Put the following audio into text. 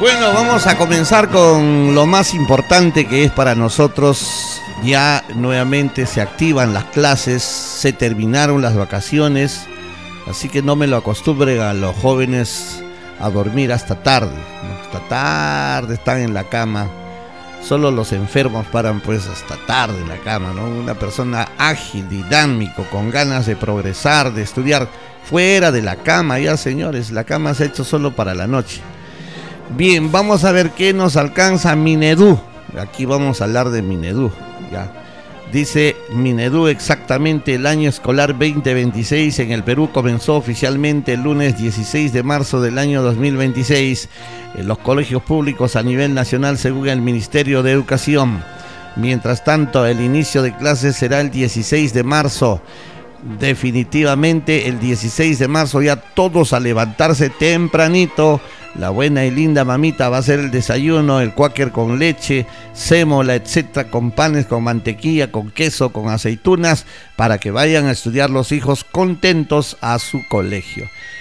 Bueno, vamos a comenzar con lo más importante que es para nosotros. Ya nuevamente se activan las clases, se terminaron las vacaciones, así que no me lo acostumbren a los jóvenes a dormir hasta tarde, ¿no? Hasta tarde están en la cama. Solo los enfermos paran pues hasta tarde en la cama, ¿no? Una persona ágil, dinámico, con ganas de progresar, de estudiar, fuera de la cama ya, señores. La cama se ha hecho solo para la noche. Bien, vamos a ver qué nos alcanza Minedu. Aquí vamos a hablar de Minedu, ya. Dice Minedu exactamente el año escolar 2026 en el Perú comenzó oficialmente el lunes 16 de marzo del año 2026 en los colegios públicos a nivel nacional según el Ministerio de Educación. Mientras tanto, el inicio de clases será el 16 de marzo. Definitivamente el 16 de marzo ya todos a levantarse tempranito. La buena y linda mamita va a hacer el desayuno, el cuáquer con leche, sémola, etcétera, con panes, con mantequilla, con queso, con aceitunas, para que vayan a estudiar los hijos contentos a su colegio.